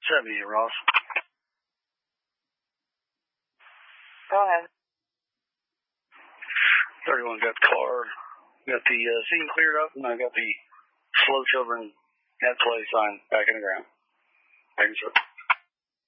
70, Ross. Go ahead. 31 got the car. Got the scene cleared up, and I got the slow children at play sign back in the ground. Thank you, sir.